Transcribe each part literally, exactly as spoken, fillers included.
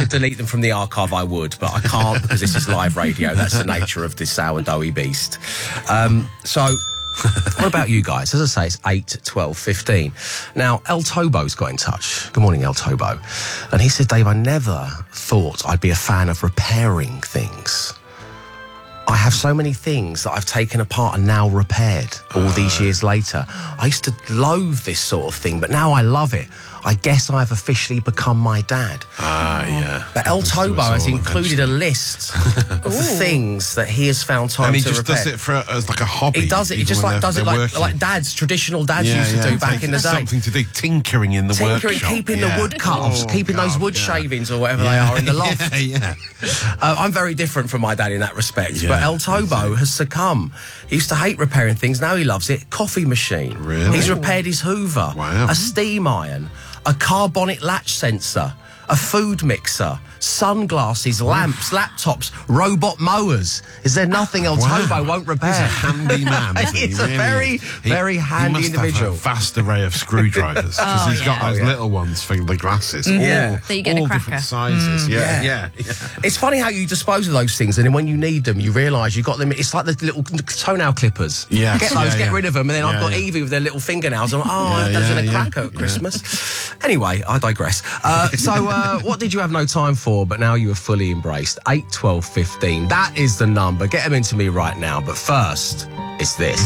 could delete them from the archive, I would, but I can't because this is live radio. That's the nature of this sourdoughy beast. Um, so... What about you guys? As I say, it's eight, twelve, fifteen. Now, El Tobo's got in touch. Good morning, El Tobo. And he said, Dave, I never thought I'd be a fan of repairing things. I have so many things that I've taken apart and now repaired all these years later. I used to loathe this sort of thing, but now I love it. I guess I've officially become my dad. Ah, yeah. But El Tobo has included a list of the things that he has found time and he to just repair. does it for as like a hobby. He does it. He just like does it like, like dads, traditional dads yeah, used to yeah. do back in the day. Something to do, tinkering in the tinkering, workshop. keeping yeah. the wood cut-offs, oh, keeping God, those wood yeah. shavings or whatever yeah. they are in the loft. yeah, yeah. Uh, I'm very different from my dad in that respect. Yeah, but El Tobo has succumbed. He used to hate repairing things. Now he loves it. Coffee machine. Really? He's repaired his Hoover. Wow. A steam iron. A carbonic latch sensor. A food mixer. Sunglasses, lamps, laptops, robot mowers. Is there nothing El Wow. Tobo won't repair? He's a handy man. Isn't he? He's Really a very, is. very he, handy he must individual. Have a vast array of screwdrivers because Oh, he's got yeah. those Oh, yeah. little ones for the glasses. Mm. all, Yeah. So you get a all cracker. different sizes. Yeah, yeah. yeah, yeah. It's funny how you dispose of those things, and then when you need them, you realise you got them. It's like the little toenail clippers. Yes, Get those, yeah, get yeah. rid of them, and then I've Yeah, got yeah. Evie with their little fingernails. I'm like, oh, Yeah, I had those yeah, in a yeah, cracker at yeah. Christmas. Anyway, I digress. Uh, so, uh, what did you have no time for, but now you are fully embraced? eight, twelve, fifteen. That is the number. Get them into me right now. But first, it's this.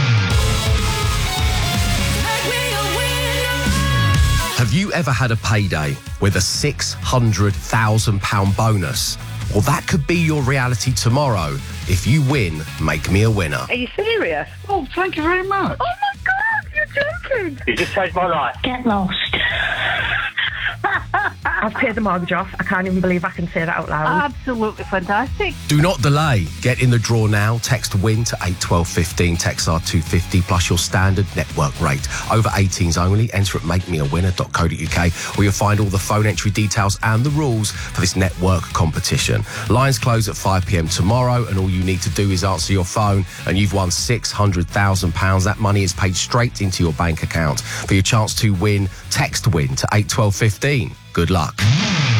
Have you ever had a payday with a six hundred thousand pounds bonus? Well, that could be your reality tomorrow if you win Make Me a Winner. Are you serious? Oh, thank you very much. Oh my God, you're joking. You just changed my life. Get lost. I've paid the mortgage off. I can't even believe I can say that out loud. Absolutely fantastic. Do not delay. Get in the draw now. Text WIN to eight twelve fifteen. Text R two fifty plus your standard network rate. Over eighteens only. Enter at make me a winner dot co dot uk where you'll find all the phone entry details and the rules for this network competition. Lines close at five p m tomorrow, and all you need to do is answer your phone and you've won six hundred thousand pounds. That money is paid straight into your bank account. For your chance to win, text WIN to eight twelve fifteen. Good luck.